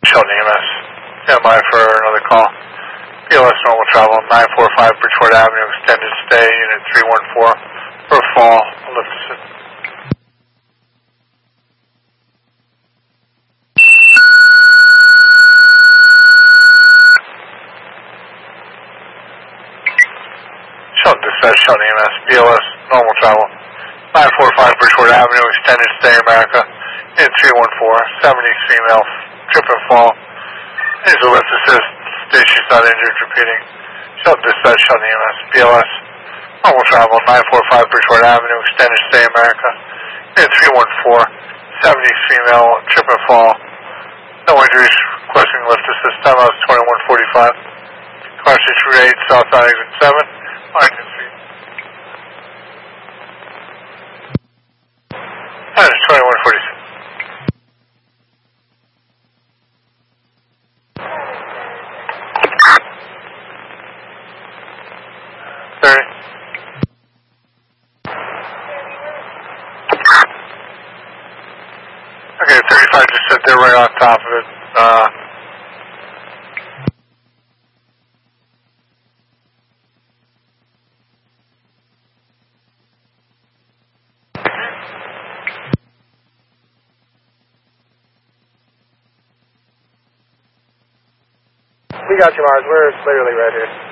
Shelton EMS. Stand by for another call. PLS normal travel, 945 Bridgeport Avenue, extended stay, unit 314, for a fall, lift assist. Shelton Dispatch, Shelton EMS, PLS normal travel, 945 Bridgeport Avenue, extended stay, America, unit 314, 70 female, trip and fall. Here's a lift assist, station's not injured, repeating. Shelton Dispatch, Shelton EMS, BLS, normal travel, 945 Bridgeport Avenue, extended stay, America, unit 314, 70 female, trip and fall. No injuries, requesting lift assist, time out 2145. Car 638, southbound exit 7, Washington Street. That is 2146. Okay, 35 just said they're right on top of it. We got you, Mars. We're literally right here.